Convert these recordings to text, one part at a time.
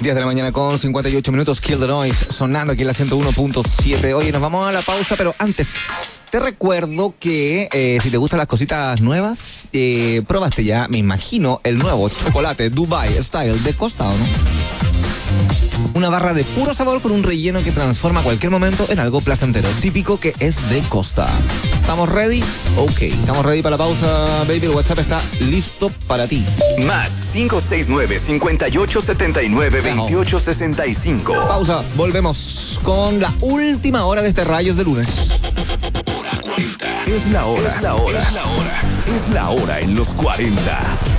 10 de la mañana con 58 minutos, Kill the Noise, sonando aquí en la 101.7. Oye, nos vamos a la pausa, pero antes te recuerdo que si te gustan las cositas nuevas, probaste ya, me imagino, el nuevo chocolate Dubai Style de Costa, ¿o no? Una barra de puro sabor con un relleno que transforma cualquier momento en algo placentero, típico que es de Costa. ¿Estamos ready? Ok, estamos ready para la pausa, baby. El WhatsApp está listo para ti. Más 569-5879-2865. Pausa, volvemos con la última hora de este Rayos de lunes. Es la hora. Es la hora. Es la hora. Es la hora en los 40.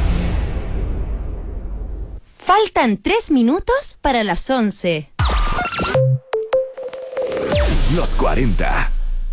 Faltan 3 minutos para las 11. Los 40.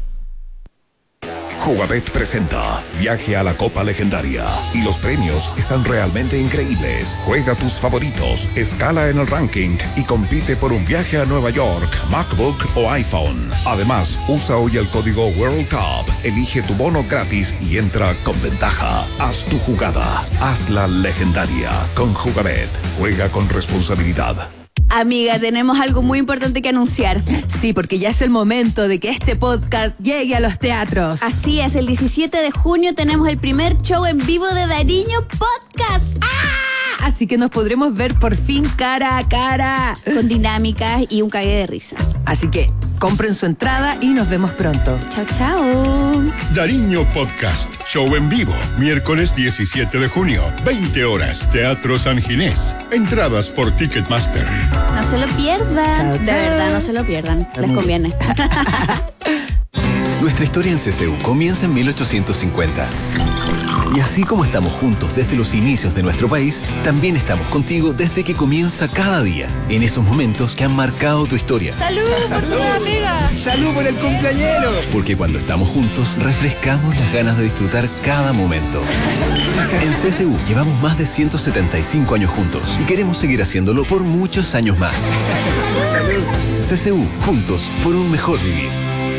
Jugabet presenta Viaje a la Copa Legendaria y los premios están realmente increíbles. Juega tus favoritos, escala en el ranking y compite por un viaje a Nueva York, MacBook o iPhone. Además, usa hoy el código World Cup, elige tu bono gratis y entra con ventaja. Haz tu jugada, hazla legendaria con Jugabet. Juega con responsabilidad. Amiga, tenemos algo muy importante que anunciar. Sí, porque ya es el momento de que este podcast llegue a los teatros. Así es, el 17 de junio tenemos el primer show en vivo de Dariño Podcast. Así que nos podremos ver por fin cara a cara. Con dinámicas y un cague de risa. Así que compren su entrada y nos vemos pronto. Chao, chao. Dariño Podcast, show en vivo, miércoles 17 de junio, 20 horas, Teatro San Ginés. Entradas por Ticketmaster. No se lo pierdan. Chao, De chao. verdad, no se lo pierdan. Les conviene. Nuestra historia en CCU comienza en 1850. Y así como estamos juntos desde los inicios de nuestro país, también estamos contigo desde que comienza cada día, en esos momentos que han marcado tu historia. ¡Salud por tu amiga! ¡Salud por el cumpleañero! Porque cuando estamos juntos, refrescamos las ganas de disfrutar cada momento. En CCU llevamos más de 175 años juntos y queremos seguir haciéndolo por muchos años más. CCU, juntos por un mejor vivir.